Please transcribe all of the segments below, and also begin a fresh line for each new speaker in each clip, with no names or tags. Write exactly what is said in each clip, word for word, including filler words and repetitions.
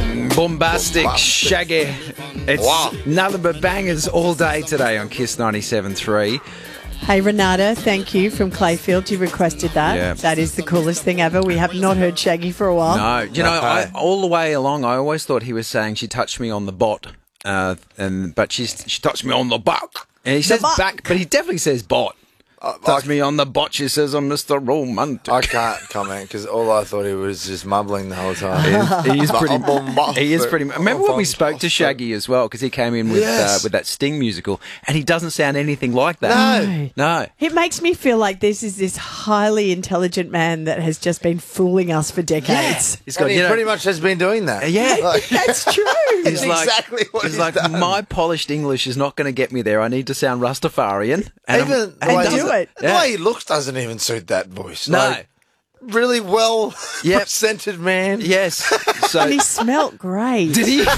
Bombastic,
Bombastic.
Shaggy. It's
Wow.
nothing but bangers all day today on Kiss ninety-seven point three.
Hey, Renata, thank you from Clayfield. You requested that.
Yeah.
That is the coolest thing ever. We have not heard Shaggy for a while.
No, you know, I,
Okay.
all the way along, I always thought he was saying she touched me on the bot, uh, and but she's she touched me on the butt. And he says
butt.
back, but he definitely says bot.
Uh,
Touched
I,
me on the bot. She says I'm Mister Romantic.
I can't comment because all I thought he was just mumbling the whole time.
He is pretty. He is pretty. Remember when we spoke to Shaggy as well, because he came in with
Yes.
uh, with that Sting musical, and he doesn't sound anything like that.
No.
No.
It makes me feel like this is this highly intelligent man that has just been fooling us for decades.
He's
And
got,
he
you know,
pretty much has been doing that.
Yeah.
Like,
That's true.
He's like,
exactly what
he's
he's
like,
done.
my polished English is not going to get me there. I need to sound Rastafarian. And I'm-
even the
and
way,
does
do
he-
it.
the
Yeah.
way he looks doesn't even suit that voice.
No.
Like, really well
Yep.
presented man.
Yes. So
And he smelt great.
did he?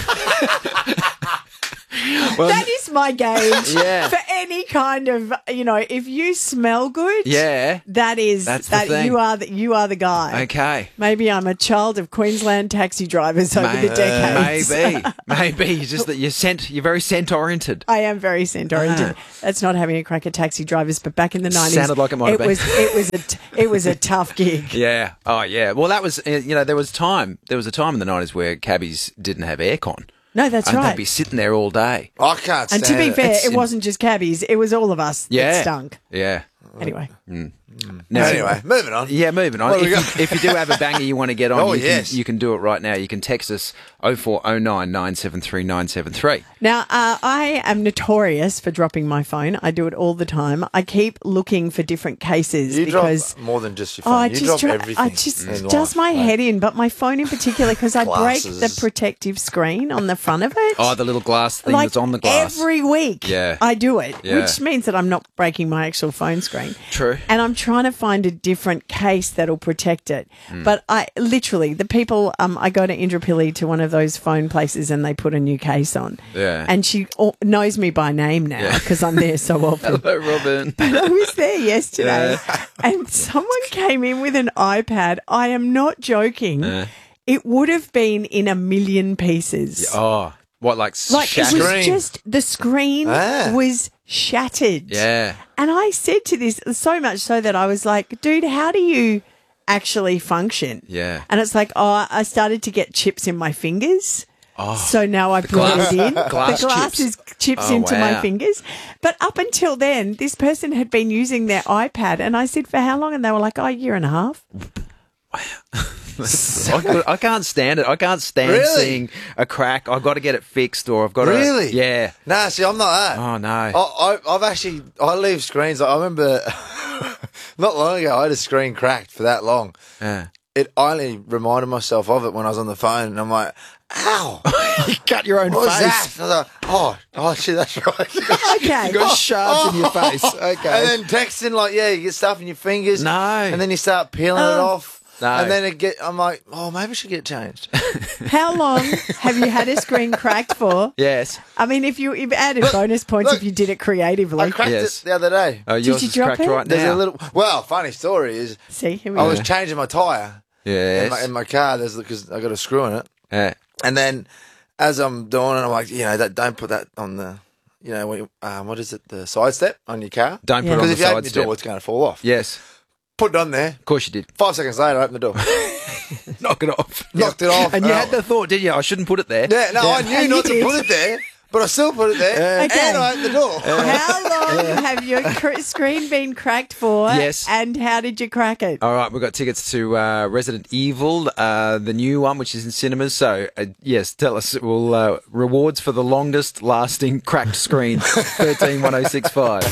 Well,
That is my gauge
Yeah.
for any kind of, you know, if you smell good,
yeah.
that is
That's the
that
thing.
you are the, you are the guy.
Okay.
Maybe I'm a child of Queensland taxi drivers over
May-
the decades.
Maybe. Maybe. It's just that you're scent. You're very scent oriented.
I am very scent oriented. That's not having a crack at taxi drivers, but back in the nineties,
Sounded like it might have been.
was it was a t- it was a tough gig.
Yeah. Oh, yeah. Well, that was. uh, You know, there was time. There was a time in the nineties where cabbies didn't have aircon.
No, that's
and
right.
they'd be sitting there all day.
I can't stand
And to be
it.
fair,
It's-
it wasn't just cabbies; it was all of us
Yeah.
that stunk.
Yeah.
Anyway,
Now,
Anyway, moving on.
Yeah, moving on.
What
If
have we
you,
got?
if you do have a banger you want to get on,
Oh,
you,
yes.
can, you can do it right now. You can text us oh four oh nine, nine seven three, nine seven three.
now uh, I am notorious for dropping my phone. I do it all the time. I keep looking for different cases
You
because.
drop more than just your
Oh,
phone.
I
you
just
drop
dro-
everything.
I just
in
does
life.
my
Like,
head in, but my phone in particular because I break the
Glasses.
protective screen on the front of it.
Oh, the little glass thing
like
that's on the glass.
every week.
Yeah.
I do it,
Yeah.
which means that I'm not breaking my actual phone screen.
True.
And I'm trying to find a different case that'll protect it.
Hmm.
But I literally, the people, um, I go to Indrapilli to one of those phone places and they put a new case on.
Yeah.
And she o- knows me by name now
Yeah.
because I'm there so often.
Hello, Robin.
But I was there yesterday and someone came in with an iPad. I am not joking. It would have been in a million pieces.
Oh, what, like,
Like
shattered?
it was
Screen.
just the screen
Ah.
was shattered.
Yeah.
And I said to this so much so that I was like, dude, how do you actually function?
Yeah.
And it's like, oh, I started to get chips in my fingers. Oh, so now I put
glass-
it in.
glass
the glass
chips.
is chips
Oh,
into
wow.
my fingers. But up until then, this person had been using their iPad. And I said, for how long? And they were like, oh, a year and a half.
I, could- I can't stand it. I can't stand
Really?
seeing a crack. I've got to get it fixed, or I've got to.
Really?
Yeah.
Nah, see, I'm not that.
Oh, no.
I, I, I've actually, I leave screens. I remember not long ago, I had a screen cracked for that long.
Yeah.
It I only reminded myself of it when I was on the phone, and I'm like, ow,
You cut your own
what was
face.
that? I was like, oh, oh, shit, that's right.
Okay.
You got shards in your face. Okay.
And then texting, like, yeah, you get stuff in your fingers.
No.
And then you start peeling it
Oh.
off.
No.
And then it get, I'm like, oh, maybe I should get it changed.
How long have you had a screen cracked for?
Yes.
I mean, if you if added bonus points
look,
if you did it creatively.
I cracked
Yes.
it the other day.
Oh, yours
you
is
drop
cracked
it?
right
There's
now.
a little, well, funny story is,
See, here we
I
go.
was changing my tyre
Yes.
in, my, in my car. There's because I got a screw in it.
Yeah.
And then as I'm doing it, I'm like, you know, that, don't put that on the, you know, when you, um, what is it, the side step on your car?
Don't
Yeah.
put it on
Because
the
if you open
side
your
step.
door, it's going to fall off.
Yes.
Put it on there.
Of course you did.
Five seconds later, I opened the door.
Knock it off.
Knocked it off.
And you
Oh.
had the thought, didn't you? I shouldn't put it there.
Yeah, no, I knew
And
not
you
to
did.
put it there, but I still put it there.
Okay.
And I opened the door.
How long have your cr- screen been cracked for?
Yes.
And how did you crack it?
All right, we've got tickets to uh, Resident Evil, uh, the new one, which is in cinemas. So, uh, yes, tell us. We'll uh, rewards for the longest lasting cracked screen. Thirteen one zero six five.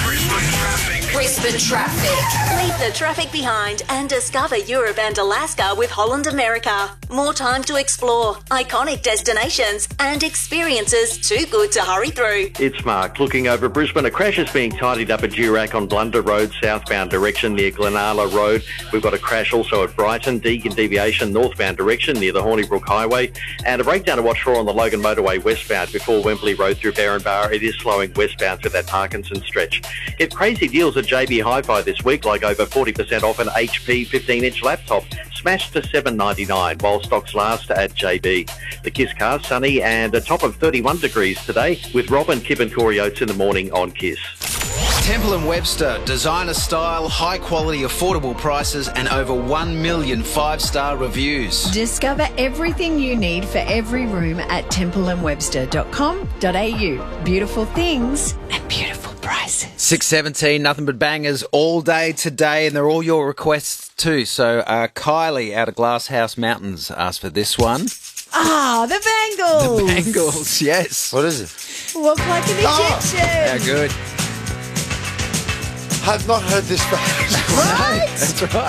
Brisbane traffic. Leave the traffic behind and discover Europe and Alaska with Holland America. More time to explore, iconic destinations and experiences too good to hurry through.
It's Mark. Looking over Brisbane, a crash is being tidied up at Durack on Blunder Road, southbound direction near Glenala Road. We've got a crash also at Brighton, Deakin deviation, northbound direction near the Hornibrook Highway. And a breakdown to watch for on the Logan Motorway westbound before Wembley Road through Barrenbar. It is slowing westbound through that Parkinson stretch. Get crazy deals at J B Hi-Fi this week, like over forty percent off an H P fifteen inch laptop. smashed to seven ninety-nine while stocks last at J B. The Kiss car, sunny and a top of thirty-one degrees today with Robin, Kip and Corey Oates in the morning on Kiss.
Temple and Webster, designer style, high quality, affordable prices, and over one million five-star reviews.
Discover everything you need for every room at temple and webster dot com dot a u. Beautiful things and beautiful prices.
six seventeen, nothing but bangers all day today, and they're all your requests too. So uh, Kylie out of Glasshouse Mountains asked for this one.
Ah, the Bangles.
The Bangles, yes.
What is it?
Walk like an Egyptian.
How good.
I've not heard this phrase.
Right?
That's right.